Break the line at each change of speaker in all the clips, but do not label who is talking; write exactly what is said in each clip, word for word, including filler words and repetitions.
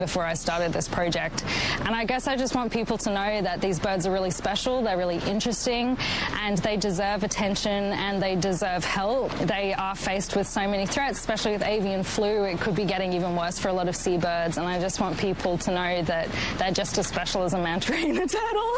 before I started this project. And I guess I just want people to know that these birds are really special, they're really interesting, and they deserve attention and they deserve help. They are faced with so many threats, especially with avian flu. It could be getting even worse for a lot of seabirds, and I just want people to know that they're just as special as a manta ray and a turtle.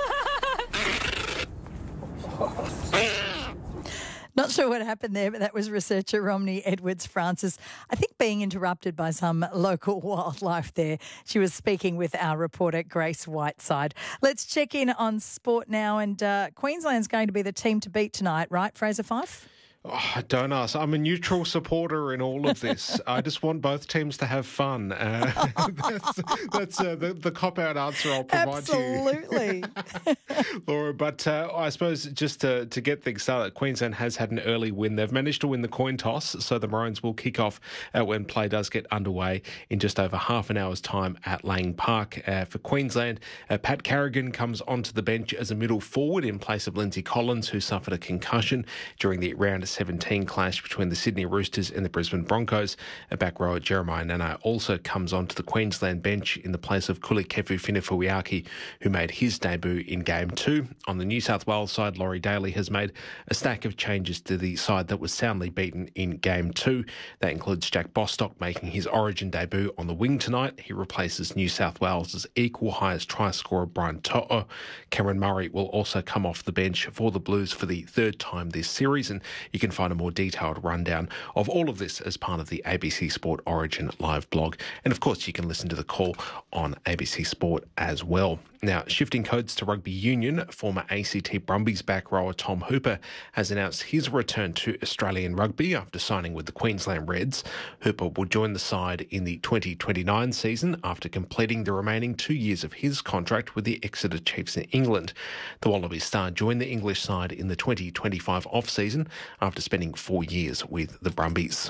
Not sure what happened there, but that was researcher Romney Edwards-Francis, I think being interrupted by some local wildlife there. She was speaking with our reporter Grace Whiteside. Let's check in on sport now, and uh, Queensland's going to be the team to beat tonight, right, Fraser Fyfe?
Oh, don't ask. I'm a neutral supporter in all of this. I just want both teams to have fun. Uh, that's that's uh, the, the cop-out answer I'll provide
Absolutely.
to you, Laura. But uh, I suppose just to, to get things started, Queensland has had an early win. They've managed to win the coin toss, so the Maroons will kick off uh, when play does get underway in just over half an hour's time at Lang Park. Uh, for Queensland, uh, Pat Carrigan comes onto the bench as a middle forward in place of Lindsay Collins, who suffered a concussion during the round seventeen clash between the Sydney Roosters and the Brisbane Broncos. A back rower Jeremiah Nana also comes onto the Queensland bench in the place of Kulikefu Finafuiaki, who made his debut in Game two. On the New South Wales side, Laurie Daly has made a stack of changes to the side that was soundly beaten in Game two. That includes Jack Bostock making his Origin debut on the wing tonight. He replaces New South Wales' equal highest try scorer Brian To'o. Cameron Murray will also come off the bench for the Blues for the third time this series, and you can find a more detailed rundown of all of this as part of the A B C Sport Origin live blog. And of course, you can listen to the call on A B C Sport as well. Now, shifting codes to rugby union, former A C T Brumbies back rower Tom Hooper has announced his return to Australian rugby after signing with the Queensland Reds. Hooper will join the side in the twenty twenty-nine season after completing the remaining two years of his contract with the Exeter Chiefs in England. The Wallabies star joined the English side in the twenty twenty-five off-season after spending four years with the Brumbies.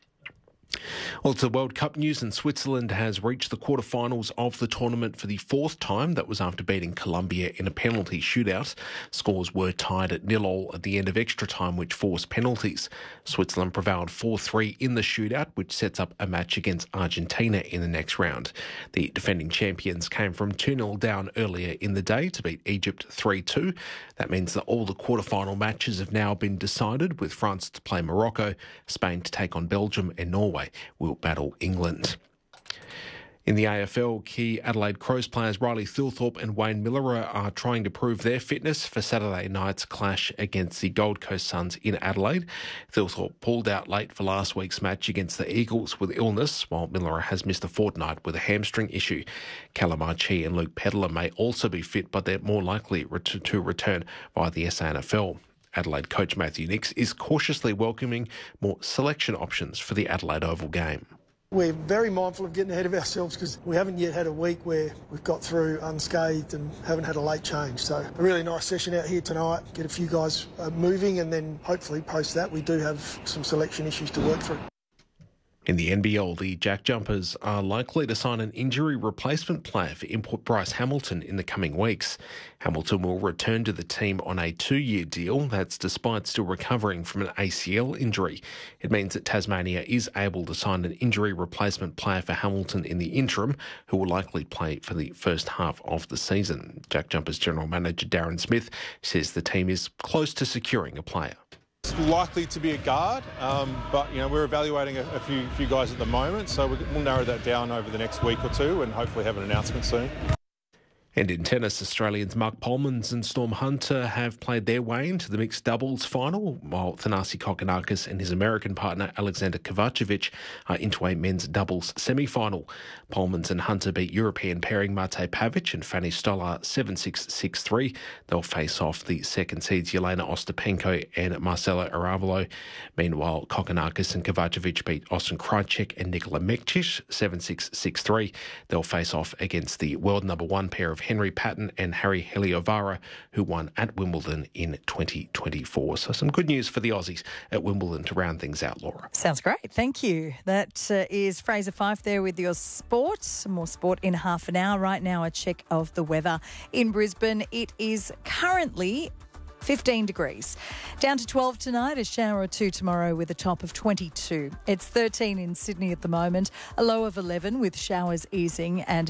Well, to World Cup news, and Switzerland has reached the quarterfinals of the tournament for the fourth time. That was after beating Colombia in a penalty shootout. Scores were tied at nil all at the end of extra time, which forced penalties. Switzerland prevailed four three in the shootout, which sets up a match against Argentina in the next round. The defending champions came from two nil down earlier in the day to beat Egypt three two. That means that all the quarterfinal matches have now been decided, with France to play Morocco, Spain to take on Belgium, and Norway will battle England. In the A F L, key Adelaide Crows players Riley Thilthorpe and Wayne Miller are trying to prove their fitness for Saturday night's clash against the Gold Coast Suns in Adelaide. Thilthorpe pulled out late for last week's match against the Eagles with illness, while Miller has missed a fortnight with a hamstring issue. Callum Archie and Luke Pedler may also be fit, but they're more likely to return via the S A N F L. Adelaide coach Matthew Nicks is cautiously welcoming more selection options for the Adelaide Oval game.
We're very mindful of getting ahead of ourselves because we haven't yet had a week where we've got through unscathed and haven't had a late change. So a really nice session out here tonight, get a few guys uh, moving, and then hopefully post that we do have some selection issues to work through.
In the N B L, the Jack Jumpers are likely to sign an injury replacement player for import Bryce Hamilton in the coming weeks. Hamilton will return to the team on a two-year deal. That's despite still recovering from an A C L injury. It means that Tasmania is able to sign an injury replacement player for Hamilton in the interim, who will likely play for the first half of the season. Jack Jumpers General Manager Darren Smith says the team is close to securing a player.
It's likely to be a guard, um, but you know we're evaluating a, a few few guys at the moment, so we'll narrow that down over the next week or two, and hopefully have an announcement soon.
And in tennis, Australians Mark Polmans and Storm Hunter have played their way into the mixed doubles final, while Thanasi Kokkinakis and his American partner Alexander Kovacevic are into a men's doubles semi-final. Polmans and Hunter beat European pairing Mate Pavic and Fanny Stolar seven six, six three. They'll face off the second seeds Yelena Ostapenko and Marcela Aravalo. Meanwhile, Kokkinakis and Kovacevic beat Austin Krajicek and Nikola Mektic seven six, six three. They'll face off against the world number one pair of Henry Patton and Harry Heliovara, who won at Wimbledon in twenty twenty-four. So some good news for the Aussies at Wimbledon to round things out, Laura.
Sounds great. Thank you. That uh, is Fraser Fyfe there with your sport. More sport in half an hour. Right now, a check of the weather in Brisbane. It is currently fifteen degrees. Down to twelve tonight, a shower or two tomorrow with a top of twenty-two. It's thirteen in Sydney at the moment, a low of eleven with showers easing and